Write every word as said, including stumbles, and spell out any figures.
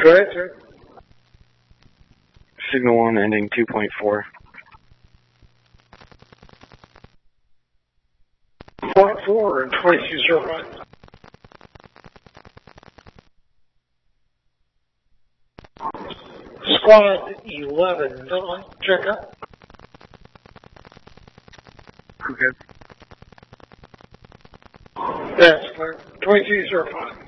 Go ahead, sir. Signal one ending two point four. Point four and twenty-two zero five. Squad eleven, check out. Okay. That's clear. twenty-two zero five.